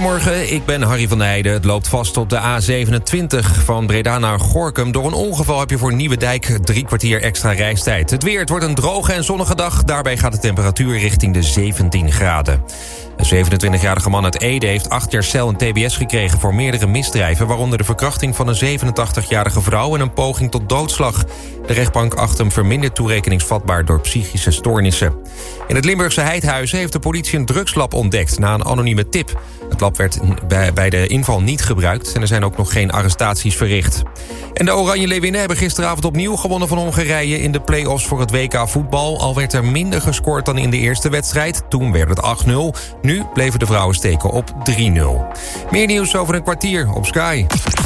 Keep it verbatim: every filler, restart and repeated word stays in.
Goedemorgen, ik ben Harry van der Heijden. Het loopt vast op de A zevenentwintig van Breda naar Gorinchem. Door een ongeval heb je voor Nieuwedijk drie kwartier extra reistijd. Het weer, het wordt een droge en zonnige dag. Daarbij gaat de temperatuur richting de zeventien graden. Een zevenentwintigjarige man uit Ede heeft acht jaar cel en tbs gekregen voor meerdere misdrijven, waaronder de verkrachting van een zevenentachtigjarige vrouw en een poging tot doodslag. De rechtbank acht hem verminderd toerekeningsvatbaar door psychische stoornissen. In het Limburgse Heidhuizen heeft de politie een drugslab ontdekt na een anonieme tip. Het lab werd bij de inval niet gebruikt en er zijn ook nog geen arrestaties verricht. En de Oranje Leeuwinnen hebben gisteravond opnieuw gewonnen van Hongarije in de play-offs voor het W K voetbal. Al werd er minder gescoord dan in de eerste wedstrijd. Toen werd het acht nul. Nu bleven de vrouwen steken op drie nul. Meer nieuws over een kwartier op Sky.